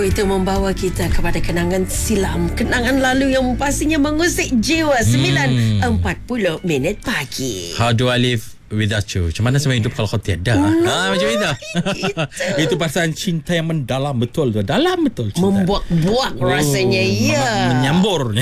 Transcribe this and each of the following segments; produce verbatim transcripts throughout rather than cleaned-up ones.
Itu membawa kita kepada kenangan silam, kenangan lalu yang pastinya mengusik jiwa. sembilan empat puluh minit pagi. How do I live without you? Macam mana saya hidup kalau kau tiada? Oh, ha, macam itu. Itu. Itu perasaan cinta yang mendalam betul tu. Dalam betul cinta. Membuak-buak oh, rasanya ya. Menyambur.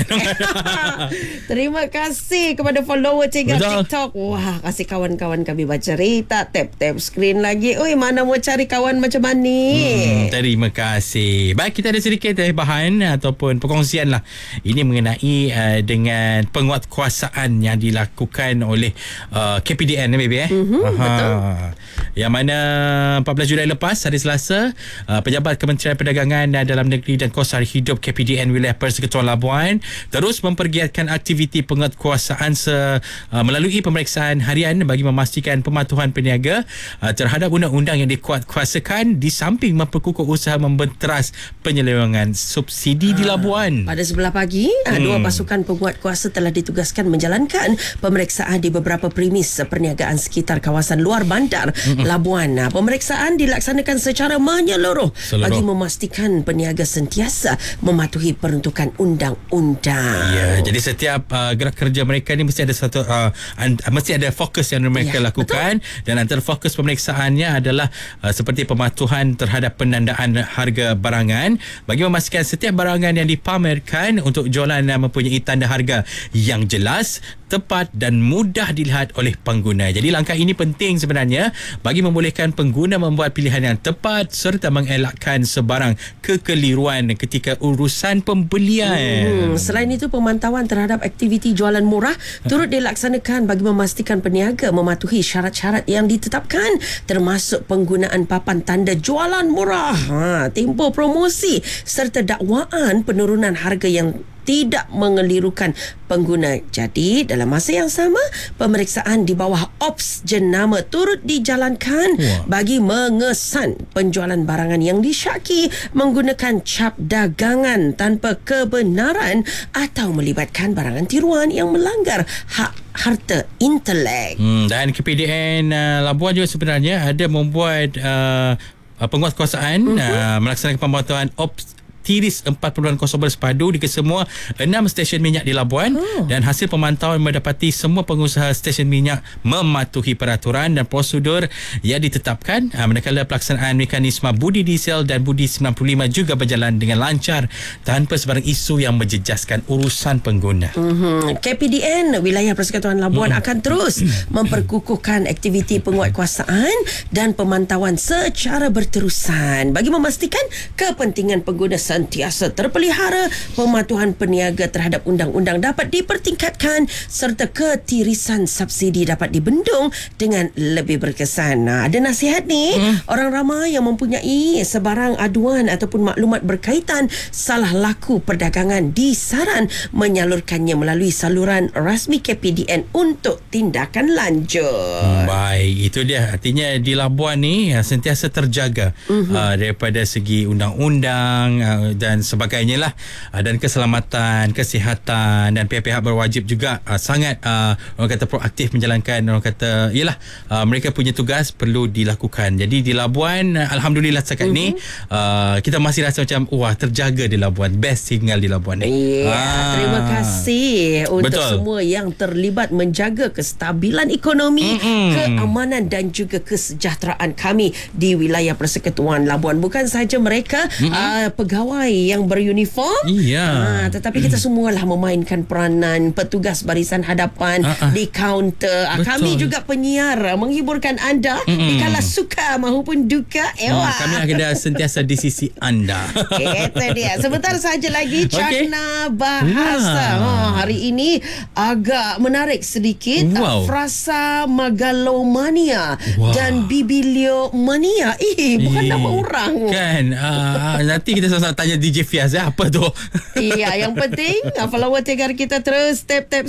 Terima kasih kepada follower Tiga Betul. TikTok. Wah, kasih kawan-kawan kami bercerita, tap-tap screen lagi. Oi, mana mau cari kawan macam ni? Hmm, terima kasih. Baik, kita ada sedikit eh, bahan ataupun perkongsian lah. Ini mengenai uh, dengan penguatkuasaan yang dilakukan oleh uh, K P D N, baby eh. Mm-hmm, betul. Yang mana empat belas Julai lepas, hari Selasa, uh, pejabat Kementerian Perdagangan uh, Dalam Negeri dan Kos Sara Hidup K P D N Wilayah Persekutuan Labuan terus mempergiatkan aktiviti penguatkuasaan se, uh, melalui pemeriksaan harian bagi memastikan pematuhan peniaga uh, terhadap undang-undang yang dikuatkuasakan, di samping memperkukuh usaha membenteras penyelewengan subsidi ha, di Labuan. Pada sebelah pagi, hmm. dua pasukan penguatkuasa telah ditugaskan menjalankan pemeriksaan di beberapa premis perniagaan sekitar kawasan luar bandar hmm. Labuan. Pemeriksaan dilaksanakan secara menyeluruh Seluruh. bagi memastikan peniaga sentiasa mematuhi peruntukan undang-undang. Ya, jadi setiap uh, gerak kerja mereka ni mesti ada satu uh, an, mesti ada fokus yang mereka ya, lakukan, betul. Dan antara fokus pemeriksaannya adalah uh, seperti pematuhan terhadap penandaan harga barangan bagi memastikan setiap barangan yang dipamerkan untuk jualan uh, mempunyai tanda harga yang jelas, tepat dan mudah dilihat oleh pengguna. Jadi langkah ini penting sebenarnya bagi membolehkan pengguna membuat pilihan yang tepat serta mengelakkan sebarang kekeliruan ketika urusan pembelian. Hmm, selain itu, pemantauan terhadap aktiviti jualan murah turut dilaksanakan bagi memastikan peniaga mematuhi syarat-syarat yang ditetapkan, termasuk penggunaan papan tanda jualan murah, ha, tempoh promosi serta dakwaan penurunan harga yang tidak mengelirukan pengguna. Jadi dalam masa yang sama, pemeriksaan di bawah Ops Jenama turut dijalankan Wah. bagi mengesan penjualan barangan yang disyaki menggunakan cap dagangan tanpa kebenaran atau melibatkan barangan tiruan yang melanggar hak harta intelek. Hmm, dan K P D N uh, Labuan juga sebenarnya ada membuat uh, penguatkuasaan uh-huh. uh, melaksanakan pemantauan Ops Tiris empat puluh kosong bersepadu di kesemua enam stesen minyak di Labuan oh. dan hasil pemantauan mendapati semua pengusaha stesen minyak mematuhi peraturan dan prosedur yang ditetapkan, manakala pelaksanaan mekanisme budi diesel dan budi sembilan puluh lima juga berjalan dengan lancar tanpa sebarang isu yang menjejaskan urusan pengguna. Mm-hmm. K P D N Wilayah Persekutuan Labuan mm-hmm. akan terus memperkukuhkan aktiviti penguatkuasaan dan pemantauan secara berterusan bagi memastikan kepentingan pengguna sentiasa terpelihara, pematuhan peniaga terhadap undang-undang dapat dipertingkatkan serta ketirisan subsidi dapat dibendung dengan lebih berkesan. Nah, ada nasihat ni, hmm. orang ramai yang mempunyai sebarang aduan ataupun maklumat berkaitan salah laku perdagangan disaran menyalurkannya melalui saluran rasmi K P D N untuk tindakan lanjut. Hmm, baik, itu dia. Artinya di Labuan ni sentiasa terjaga uh-huh. uh, daripada segi undang-undang uh, dan sebagainya lah, uh, dan keselamatan, kesihatan, dan pihak-pihak berwajib juga uh, sangat uh, orang kata proaktif menjalankan, orang kata yalah uh, mereka punya tugas perlu dilakukan. Jadi di Labuan uh, alhamdulillah setakat mm-hmm. ni uh, kita masih rasa macam wah terjaga di Labuan, best tinggal di Labuan ni. Yeah, ah. Terima kasih untuk Betul. semua yang terlibat menjaga kestabilan ekonomi, mm-hmm. keamanan dan juga kesejahteraan kami di wilayah Persekutuan Labuan. Bukan sahaja mereka mm-hmm. uh, pegawai yang beruniform, iya. ha, tetapi kita semualah memainkan peranan petugas barisan hadapan uh-uh. di kaunter. Ha, kami juga penyiar menghiburkan anda mm-hmm. di kala suka maupun duka. Ewa. Hmm, kami akan sentiasa di sisi anda. Itu dia. Sebentar saja lagi Cakna okay. Bahasa. Wow. Ha, hari ini agak menarik sedikit. Wow. Frasa Megalomania wow. dan Bibliomania. Eh, bukan eh, nama orang. Kan. Uh, nanti kita sama-sama tanya D J Fiaz eh, apa tu? Iya, yang penting follower tegar kita terus tap-tap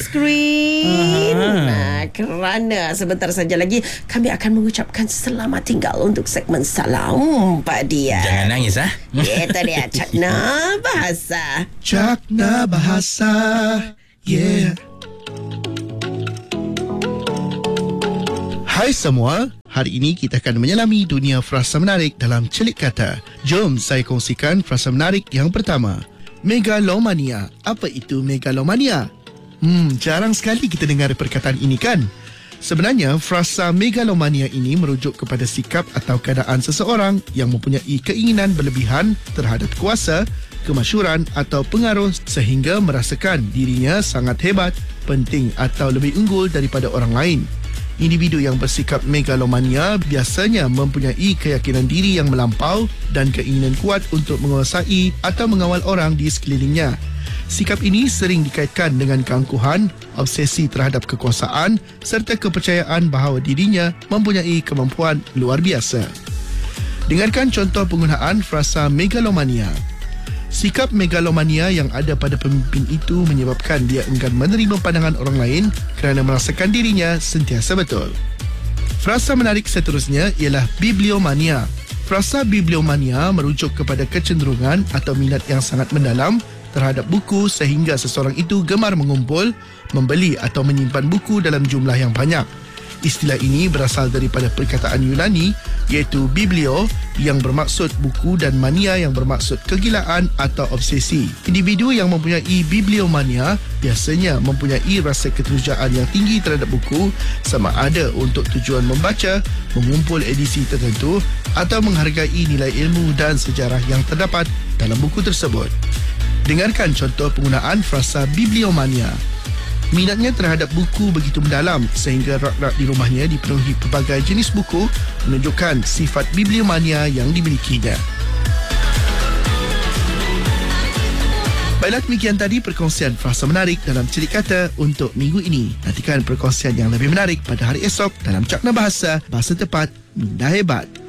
screen. Nah, kerana sebentar saja lagi kami akan mengucapkan selamat tinggal untuk segmen Salam Pak Dia. Jangan nangis ah. Itu dia Cakna Bahasa. Cakna Bahasa. Yeah. Hai semua, hari ini kita akan menyelami dunia frasa menarik dalam celik kata. Jom saya kongsikan frasa menarik yang pertama. Megalomania. Apa itu megalomania? Hmm, jarang sekali kita dengar perkataan ini kan? Sebenarnya, frasa megalomania ini merujuk kepada sikap atau keadaan seseorang yang mempunyai keinginan berlebihan terhadap kuasa, kemasyhuran atau pengaruh sehingga merasakan dirinya sangat hebat, penting atau lebih unggul daripada orang lain. Individu yang bersikap megalomania biasanya mempunyai keyakinan diri yang melampau dan keinginan kuat untuk menguasai atau mengawal orang di sekelilingnya. Sikap ini sering dikaitkan dengan keangkuhan, obsesi terhadap kekuasaan serta kepercayaan bahawa dirinya mempunyai kemampuan luar biasa. Dengarkan contoh penggunaan frasa megalomania. Sikap megalomania yang ada pada pemimpin itu menyebabkan dia enggan menerima pandangan orang lain kerana merasakan dirinya sentiasa betul. Frasa menarik seterusnya ialah bibliomania. Frasa bibliomania merujuk kepada kecenderungan atau minat yang sangat mendalam terhadap buku sehingga seseorang itu gemar mengumpul, membeli atau menyimpan buku dalam jumlah yang banyak. Istilah ini berasal daripada perkataan Yunani iaitu biblio yang bermaksud buku dan mania yang bermaksud kegilaan atau obsesi. Individu yang mempunyai bibliomania biasanya mempunyai rasa keterujaan yang tinggi terhadap buku sama ada untuk tujuan membaca, mengumpul edisi tertentu atau menghargai nilai ilmu dan sejarah yang terdapat dalam buku tersebut. Dengarkan contoh penggunaan frasa bibliomania. Minatnya terhadap buku begitu mendalam sehingga rak-rak di rumahnya dipenuhi pelbagai jenis buku menunjukkan sifat bibliomania yang dimilikinya. Baiklah, demikian tadi perkongsian frasa menarik dalam celik kata untuk minggu ini. Nantikan perkongsian yang lebih menarik pada hari esok dalam Cakna Bahasa, Bahasa Tepat, Minda Hebat.